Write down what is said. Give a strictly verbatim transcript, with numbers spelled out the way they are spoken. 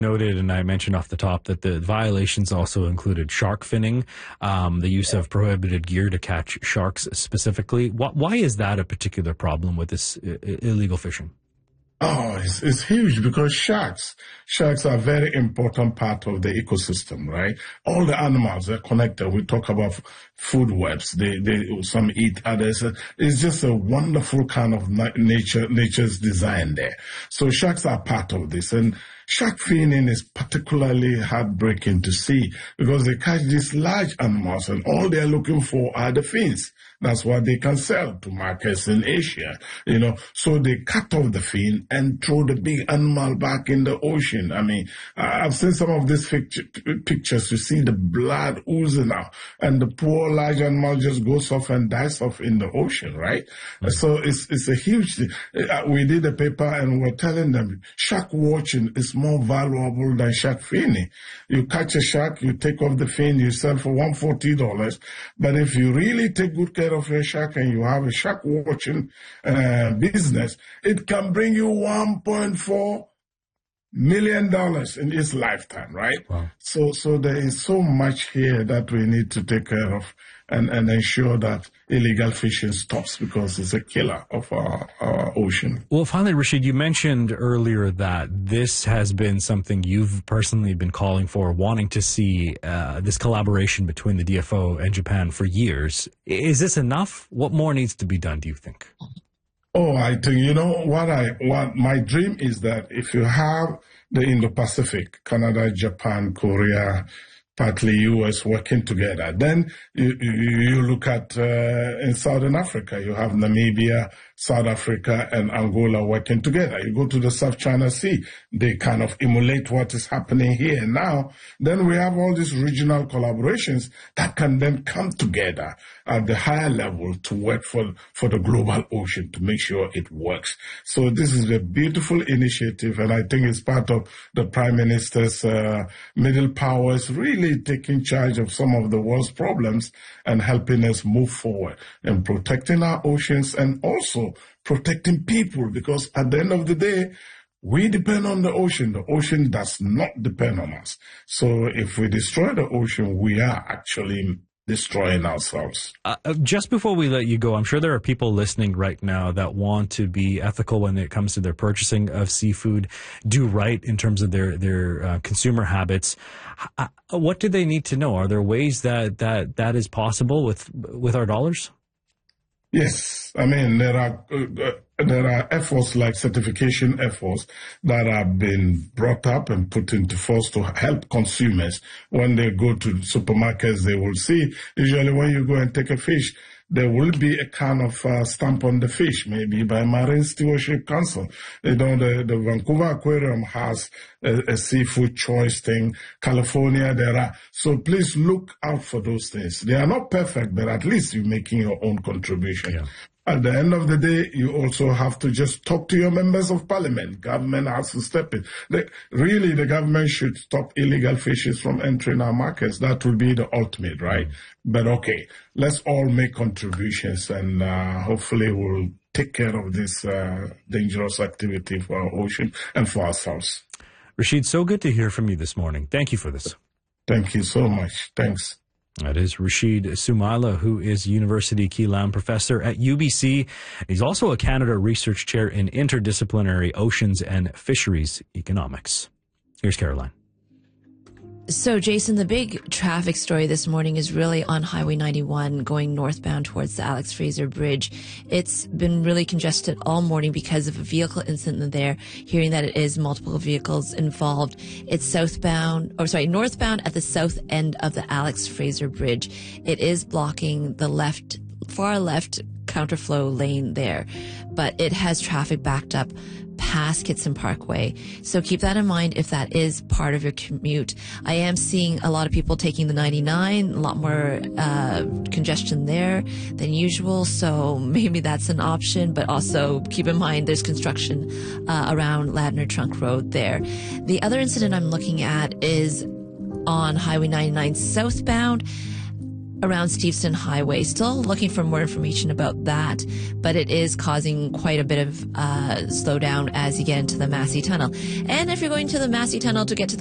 Noted, and I mentioned off the top that the violations also included shark finning, um, the use of prohibited gear to catch sharks specifically. Why, why is that a particular problem with this I- illegal fishing? Oh, it's, it's huge because sharks, sharks are a very important part of the ecosystem, right? All the animals are connected. We talk about food webs. They, they, some eat others. It's just a wonderful kind of nature, nature's design there. So sharks are part of this. And shark finning is particularly heartbreaking to see because they catch these large animals and all they're looking for are the fins. That's what they can sell to markets in Asia, you know. So they cut off the fin and throw the big animal back in the ocean. I mean, I've seen some of these pictures. You see the blood oozing out, and the poor large animal just goes off and dies off in the ocean, right? Mm-hmm. So it's it's a huge thing. We did a paper and we're telling them shark watching is more valuable than shark finning. You catch a shark, you take off the fin, you sell for one hundred forty dollars. But if you really take good care of your shark and you have a shark watching uh, business, it can bring you one point four million dollars in its lifetime, right? Wow. So, so there is so much here that we need to take care of and, and ensure that illegal fishing stops because it's a killer of our, our ocean. Well, finally, Rashid, you mentioned earlier that this has been something you've personally been calling for, wanting to see uh, this collaboration between the D F O and Japan for years. Is this enough? What more needs to be done, do you think? Oh, I think, you know, what I want, my dream is that if you have the Indo-Pacific, Canada, Japan, Korea, partly U S working together, then you, you, you look at, uh, in Southern Africa, you have Namibia, South Africa, and Angola working together. You go to the South China Sea, they kind of emulate what is happening here now. Then we have all these regional collaborations that can then come together at the higher level to work for, for the global ocean to make sure it works. So this is a beautiful initiative, and I think it's part of the Prime Minister's uh, middle powers really taking charge of some of the world's problems and helping us move forward and protecting our oceans and also protecting people, because at the end of the day, we depend on the ocean. The ocean does not depend on us. So if we destroy the ocean, we are actually destroying ourselves. Uh, just before we let you go, I'm sure there are people listening right now that want to be ethical when it comes to their purchasing of seafood, do right in terms of their their uh, consumer habits. Uh, what do they need to know? Are there ways that that, that is possible with with our dollars? Yes, I mean, there are uh, there are efforts like certification efforts that have been brought up and put into force to help consumers. When they go to supermarkets, they will see, usually when you go and take a fish, there will be a kind of uh, stamp on the fish, maybe by Marine Stewardship Council. You know, the, the Vancouver Aquarium has a, a seafood choice thing. California, there are. So please look out for those things. They are not perfect, but at least you're making your own contribution. Yeah. At the end of the day, you also have to just talk to your members of parliament. Government has to step in. The, really, the government should stop illegal fishes from entering our markets. That would be the ultimate, right? Mm-hmm. But okay, let's all make contributions, and uh, hopefully we'll take care of this uh, dangerous activity for our ocean and for ourselves. Rashid, so good to hear from you this morning. Thank you for this. Thank you so much. Thanks. That is Rashid Soumala, who is University Keelam professor at U B C. He's also a Canada Research Chair in Interdisciplinary Oceans and Fisheries Economics. Here's Caroline. So, Jason, the big traffic story this morning is really on Highway ninety-one going northbound towards the Alex Fraser Bridge. It's been really congested all morning because of a vehicle incident there, hearing that it is multiple vehicles involved. It's southbound, or sorry, northbound at the south end of the Alex Fraser Bridge. It is blocking the left, far left counterflow lane there, but it has traffic backed up past Kitson Parkway. So keep that in mind if that is part of your commute. I am seeing a lot of people taking the ninety-nine, a lot more uh, congestion there than usual. So maybe that's an option, but also keep in mind there's construction uh, around Ladner Trunk Road there. The other incident I'm looking at is on Highway ninety-nine southbound. around Steveston Highway. Still looking for more information about that, but it is causing quite a bit of uh, slowdown as you get into the Massey Tunnel. And if you're going to the Massey Tunnel to get to the